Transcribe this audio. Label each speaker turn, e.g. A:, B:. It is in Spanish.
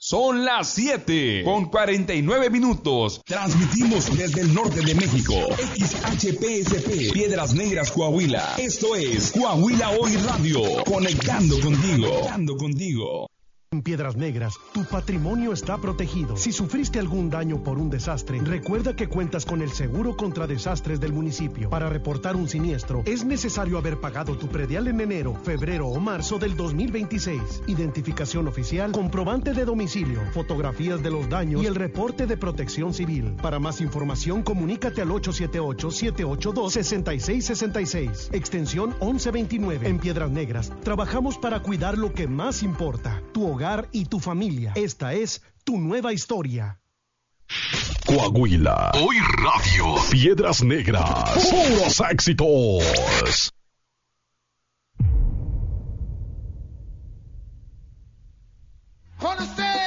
A: Son las 7:49. Transmitimos desde el norte de México. XHPSP, Piedras Negras, Coahuila. Esto es Coahuila Hoy Radio. Conectando contigo.
B: En Piedras Negras, tu patrimonio está protegido. Si sufriste algún daño por un desastre, recuerda que cuentas con el seguro contra desastres del municipio. Para reportar un siniestro, es necesario haber pagado tu predial en enero, febrero o marzo del 2026. Identificación oficial, comprobante de domicilio, fotografías de los daños y el reporte de Protección Civil. Para más información, comunícate al 878-782-6666, extensión 1129. En Piedras Negras, trabajamos para cuidar lo que más importa, tu hogar y tu familia. Esta es tu nueva historia.
C: Coahuila Hoy Radio. Piedras Negras. Puros éxitos.